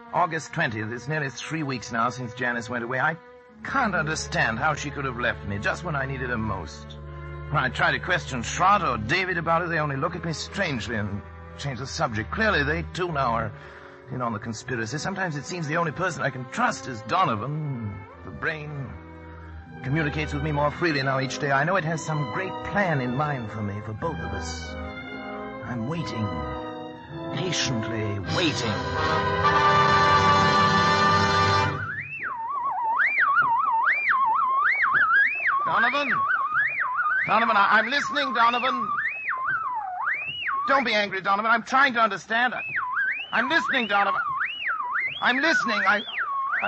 August 20th. It's nearly 3 weeks now since Janice went away. I can't understand how she could have left me just when I needed her most. When I try to question Schrott or David about it, they only look at me strangely and change the subject. Clearly, they too now are in on the conspiracy. Sometimes it seems the only person I can trust is Donovan. The brain communicates with me more freely now each day. I know it has some great plan in mind for me, for both of us. I'm waiting, patiently waiting. Donovan? Donovan, I'm listening, Donovan. Don't be angry, Donovan. I'm trying to understand. I'm listening, Donovan. I'm listening.